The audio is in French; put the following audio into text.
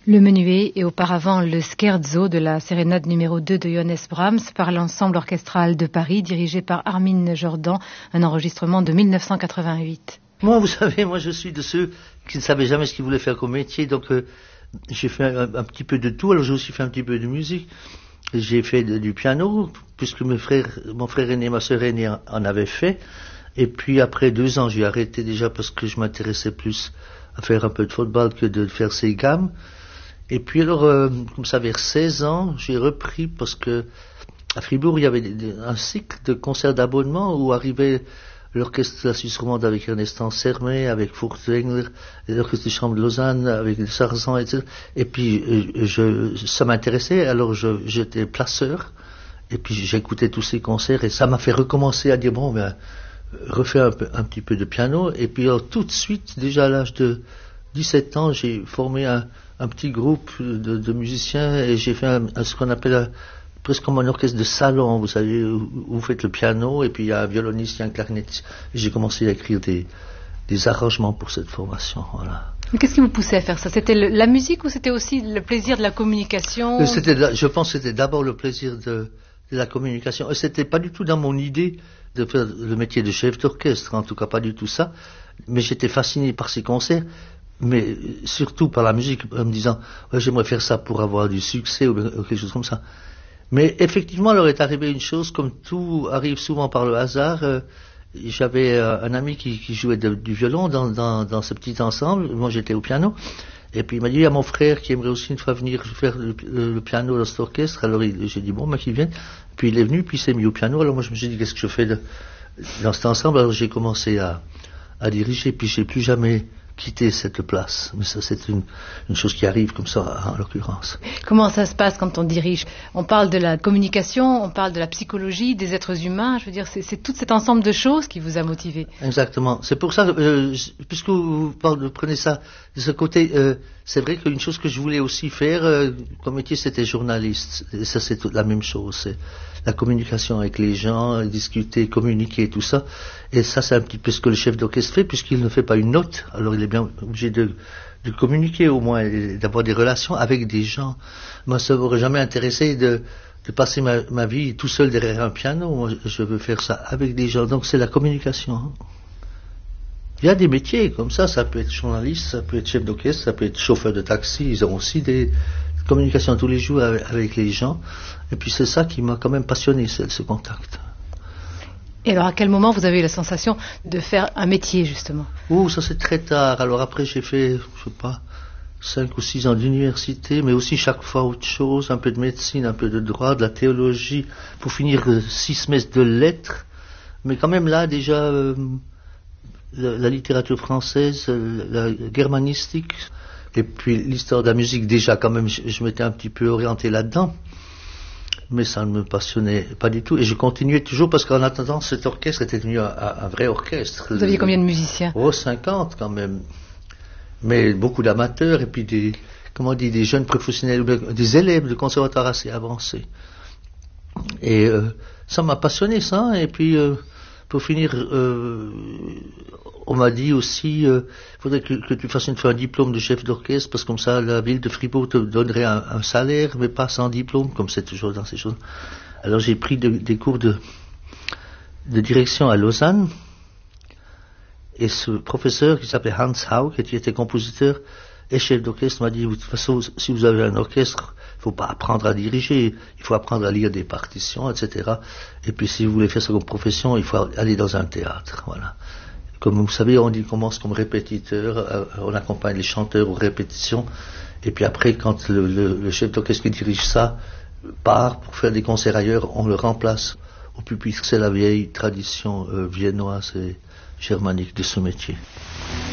Le menuet et auparavant le scherzo de la sérénade numéro 2 de Johannes Brahms par l'ensemble orchestral de Paris dirigé par Armin Jordan, un enregistrement de 1988. Moi, vous savez, je suis de ceux qui ne savaient jamais ce qu'ils voulaient faire comme métier, donc j'ai fait un petit peu de tout. Alors j'ai aussi fait un petit peu de musique. J'ai fait du piano, puisque mon frère aîné et ma sœur aînée en avaient fait. Et puis après 2 ans, j'ai arrêté déjà parce que je m'intéressais plus à faire un peu de football que de faire ces gammes. Et puis alors, comme ça, vers 16 ans, j'ai repris parce que à Fribourg, il y avait un cycle de concerts d'abonnement où arrivait l'orchestre de la Suisse romande avec Ernest Ansermet, avec Furtwängler, l'orchestre de chambre de Lausanne, avec Sarzan, etc. Et puis, ça m'intéressait, alors j'étais placeur. Et puis, j'écoutais tous ces concerts et ça m'a fait recommencer à dire, refaire un petit peu de piano. Et puis, alors, tout de suite, déjà à l'âge de 17 ans, j'ai formé un petit groupe de musiciens et j'ai fait ce qu'on appelle presque comme un orchestre de salon, vous savez, où vous faites le piano et puis il y a un violoniste, il y a un clarinettiste. Et j'ai commencé à écrire des arrangements pour cette formation, voilà. Mais qu'est-ce qui vous poussait à faire ça? C'était la musique ou c'était aussi le plaisir de la communication? Je pense que c'était d'abord le plaisir de la communication. Et c'était pas du tout dans mon idée de faire le métier de chef d'orchestre, en tout cas pas du tout ça. Mais j'étais fasciné par ces concerts, mais surtout par la musique, en me disant, j'aimerais faire ça pour avoir du succès ou quelque chose comme ça. Mais effectivement, alors est arrivé une chose, comme tout arrive souvent par le hasard. J'avais un ami qui jouait du violon dans ce petit ensemble. Moi, j'étais au piano. Et puis, il m'a dit, il y a mon frère qui aimerait aussi une fois venir faire le piano dans cet orchestre. Alors, j'ai dit, qu'il vienne. Puis, il est venu, puis il s'est mis au piano. Alors, moi, je me suis dit, qu'est-ce que je fais dans cet ensemble? Alors, j'ai commencé à diriger. Puis, j'ai plus jamais quitter cette place. Mais ça, c'est une chose qui arrive comme ça, en l'occurrence. Comment ça se passe quand on dirige? On parle de la communication, on parle de la psychologie, des êtres humains. Je veux dire, c'est tout cet ensemble de choses qui vous a motivé. Exactement. C'est pour ça, puisque vous prenez ça de ce côté, c'est vrai qu'une chose que je voulais aussi faire comme métier, c'était journaliste. Et ça, c'est la même chose. C'est la communication avec les gens, discuter, communiquer, tout ça. Et ça, c'est un petit peu ce que le chef d'orchestre fait, puisqu'il ne fait pas une note. Alors, il est bien obligé de communiquer au moins, et d'avoir des relations avec des gens. Moi, ça m'aurait jamais intéressé de passer ma vie tout seul derrière un piano. Moi, je veux faire ça avec des gens. Donc, c'est la communication. Il y a des métiers comme ça peut être journaliste, ça peut être chef d'orchestre, ça peut être chauffeur de taxi. Ils ont aussi des communications tous les jours avec les gens. Et puis, c'est ça qui m'a quand même passionné, ce contact. Et alors, à quel moment vous avez eu la sensation de faire un métier, justement? Ça c'est très tard. Alors après, j'ai fait, 5 ou 6 ans d'université, mais aussi chaque fois autre chose, un peu de médecine, un peu de droit, de la théologie, pour finir 6 semestres de lettres. Mais quand même là, déjà, la littérature française, la germanistique, et puis l'histoire de la musique, déjà quand même, je m'étais un petit peu orienté là-dedans. Mais ça ne me passionnait pas du tout. Et je continuais toujours parce qu'en attendant, cet orchestre était devenu un vrai orchestre. Vous aviez combien de musiciens? 50 quand même. Mais beaucoup d'amateurs et puis des jeunes professionnels, des élèves de conservatoire assez avancés. Et ça m'a passionné, ça. Et puis, pour finir, on m'a dit aussi, il faudrait que tu fasses une fois un diplôme de chef d'orchestre, parce que comme ça, la ville de Fribourg te donnerait un salaire, mais pas sans diplôme, comme c'est toujours dans ces choses. Alors j'ai pris des cours de direction à Lausanne, et ce professeur qui s'appelait Hans Haug, qui était compositeur et chef d'orchestre, m'a dit, de toute façon, si vous avez un orchestre, il faut pas apprendre à diriger, il faut apprendre à lire des partitions, etc. Et puis si vous voulez faire ça comme profession, il faut aller dans un théâtre, voilà. Comme vous savez, on commence comme répétiteur, on accompagne les chanteurs aux répétitions, et puis après, quand le chef d'orchestre qui dirige ça part pour faire des concerts ailleurs, on le remplace au pupitre. C'est la vieille tradition viennoise et germanique de ce métier.